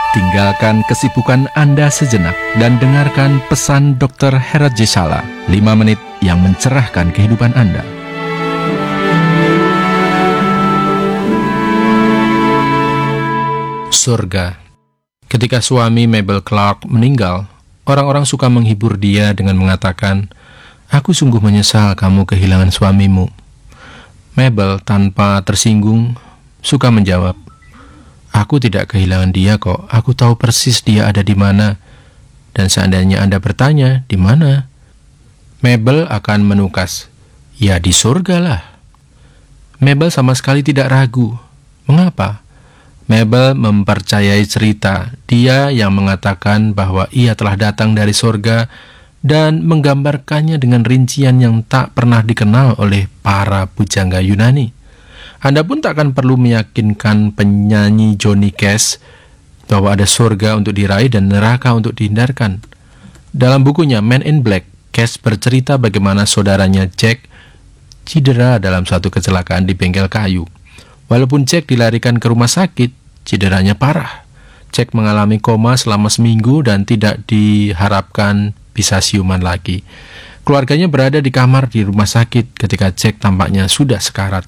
Tinggalkan kesibukan Anda sejenak dan dengarkan pesan Dr. Herat J. Sala, 5 menit yang mencerahkan kehidupan Anda. Surga. Ketika suami Mabel Clark meninggal, orang-orang suka menghibur dia dengan mengatakan, "Aku sungguh menyesal kamu kehilangan suamimu." Mabel tanpa tersinggung suka menjawab, "Aku tidak kehilangan dia kok, aku tahu persis dia ada di mana. Dan seandainya Anda bertanya, di mana?" Mabel akan menukas, "Ya di surga lah." Mabel sama sekali tidak ragu. Mengapa? Mabel mempercayai cerita dia yang mengatakan bahwa ia telah datang dari surga dan menggambarkannya dengan rincian yang tak pernah dikenal oleh para pujangga Yunani. Anda pun tak akan perlu meyakinkan penyanyi Johnny Cash bahwa ada surga untuk diraih dan neraka untuk dihindarkan. Dalam bukunya Man in Black, Cash bercerita bagaimana saudaranya Jack cedera dalam suatu kecelakaan di bengkel kayu. Walaupun Jack dilarikan ke rumah sakit, cederanya parah. Jack mengalami koma selama seminggu dan tidak diharapkan bisa siuman lagi. Keluarganya berada di kamar di rumah sakit ketika Jack tampaknya sudah sekarat.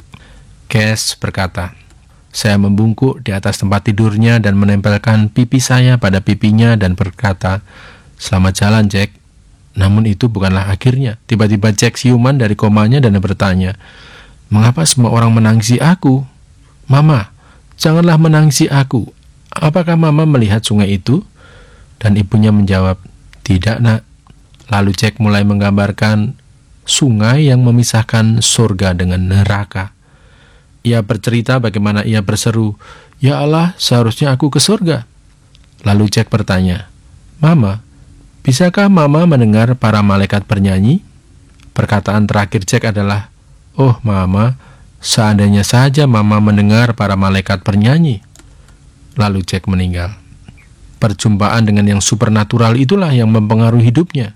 Cash berkata, "Saya membungkuk di atas tempat tidurnya dan menempelkan pipi saya pada pipinya dan berkata, 'Selamat jalan, Jack.' Namun itu bukanlah akhirnya. Tiba-tiba Jack siuman dari komanya dan bertanya, 'Mengapa semua orang menangisi aku?' 'Mama, janganlah menangisi aku. Apakah Mama melihat sungai itu?' Dan ibunya menjawab, 'Tidak, Nak.' Lalu Jack mulai menggambarkan sungai yang memisahkan surga dengan neraka. Ia bercerita bagaimana ia berseru, 'Ya Allah, seharusnya aku ke surga.' Lalu Jack bertanya, 'Mama, bisakah Mama mendengar para malaikat bernyanyi?' Perkataan terakhir Jack adalah, 'Oh Mama, seandainya saja Mama mendengar para malaikat bernyanyi.' Lalu Jack meninggal. Perjumpaan dengan yang supernatural itulah yang mempengaruhi hidupnya,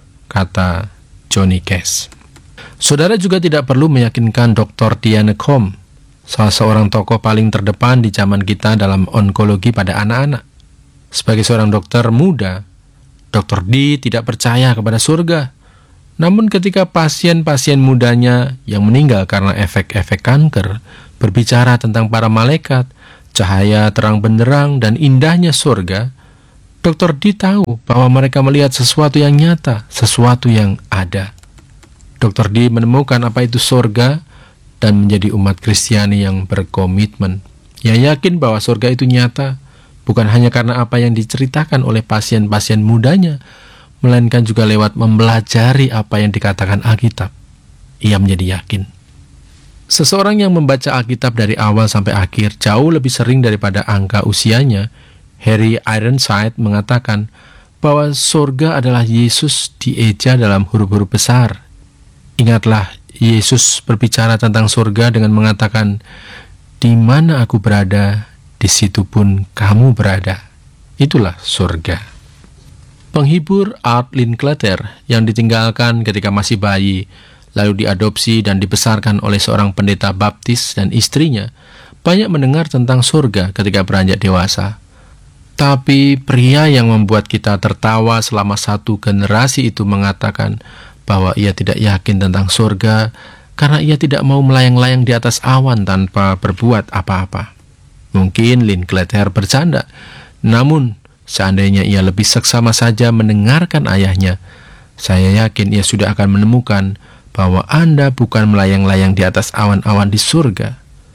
kata Johnny Cash. Saudara juga tidak perlu meyakinkan Dr. Diana Combe, salah seorang tokoh paling terdepan di zaman kita dalam onkologi pada anak-anak. Sebagai seorang dokter muda, Dr. D tidak percaya kepada surga. Namun ketika pasien-pasien mudanya yang meninggal karena efek-efek kanker berbicara tentang para malaikat, cahaya terang benderang dan indahnya surga, Dr. D tahu bahwa mereka melihat sesuatu yang nyata, sesuatu yang ada. Dr. D menemukan apa itu surga dan menjadi umat Kristiani yang berkomitmen, yang yakin bahwa surga itu nyata, bukan hanya karena apa yang diceritakan oleh pasien-pasien mudanya, melainkan juga lewat mempelajari apa yang dikatakan Alkitab. Ia menjadi yakin. Seseorang yang membaca Alkitab dari awal sampai akhir jauh lebih sering daripada angka usianya, Harry Ironside mengatakan bahwa surga adalah Yesus dieja dalam huruf-huruf besar. Ingatlah, Yesus berbicara tentang surga dengan mengatakan, "Di mana aku berada, di situ pun kamu berada." Itulah surga. Penghibur Art Linkletter yang ditinggalkan ketika masih bayi, lalu diadopsi dan dibesarkan oleh seorang pendeta baptis dan istrinya, banyak mendengar tentang surga ketika beranjak dewasa. Tapi pria yang membuat kita tertawa selama satu generasi itu mengatakan bahwa ia tidak yakin tentang surga karena ia tidak mau melayang-layang di atas awan tanpa berbuat apa-apa. Mungkin Linkletter bercanda, namun seandainya ia lebih seksama saja mendengarkan ayahnya, saya yakin ia sudah akan menemukan bahwa Anda bukan melayang-layang di atas awan-awan di surga.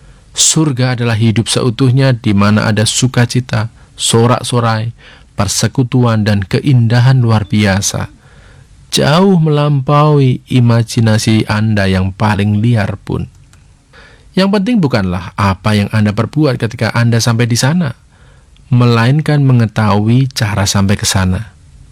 Surga adalah hidup seutuhnya di mana ada sukacita, sorak-sorai, persekutuan, dan keindahan luar biasa. Jauh melampaui imajinasi Anda yang paling liar pun. Yang penting bukanlah apa yang Anda perbuat ketika Anda sampai di sana, melainkan mengetahui cara sampai ke sana.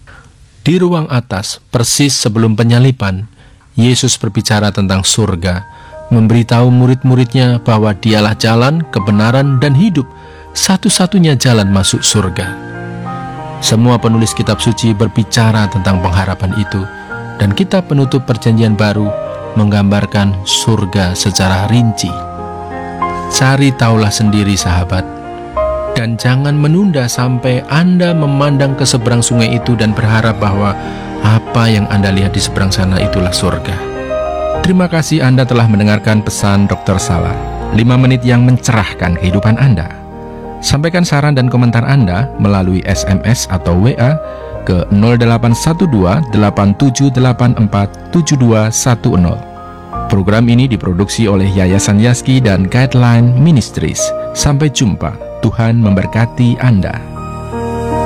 Di ruang atas, persis sebelum penyaliban, Yesus berbicara tentang surga, memberitahu murid-muridnya bahwa dialah jalan, kebenaran, dan hidup, satu-satunya jalan masuk surga. Semua penulis kitab suci berbicara tentang pengharapan itu, dan kitab penutup Perjanjian Baru menggambarkan surga secara rinci. Cari taulah sendiri, sahabat. Dan jangan menunda sampai Anda memandang ke seberang sungai itu dan berharap bahwa apa yang Anda lihat di seberang sana itulah surga. Terima kasih Anda telah mendengarkan pesan Dr. Salah, 5 menit yang mencerahkan kehidupan Anda. Sampaikan saran dan komentar Anda melalui SMS atau WA ke 0812 8784 7210. Program ini diproduksi oleh Yayasan Yazki dan Guideline Ministries. Sampai jumpa. Tuhan memberkati Anda.